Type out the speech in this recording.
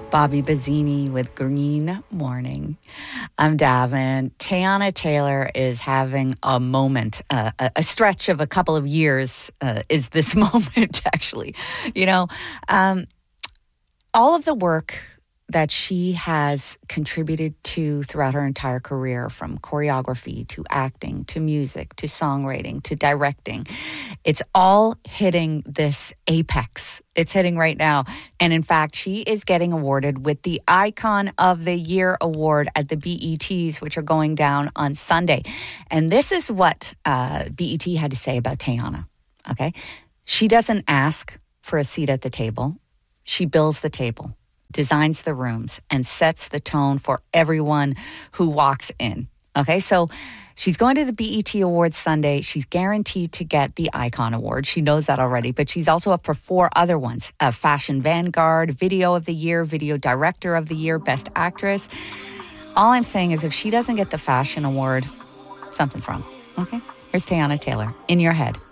Bobby Bazzini with Green Morning. I'm Davin. Teyana Taylor is having a moment, a stretch of a couple of years is this moment, actually. You know, all of the work that she has contributed to throughout her entire career, from choreography to acting to music to songwriting to directing, it's all hitting this apex. It's hitting right now. And in fact, she is getting awarded with the Icon of the Year award at the BETs, which are going down on Sunday. And this is what BET had to say about Teyana, okay? She doesn't ask for a seat at the table. She builds the table, designs the rooms, and sets the tone for everyone who walks in. Okay, so she's going to the BET Awards Sunday. She's guaranteed to get the Icon Award. She knows that already, but she's also up for 4 other ones. Fashion Vanguard, Video of the Year, Video Director of the Year, Best Actress. All I'm saying is if she doesn't get the Fashion Award, something's wrong. Okay, here's Teyana Taylor, In Your Head.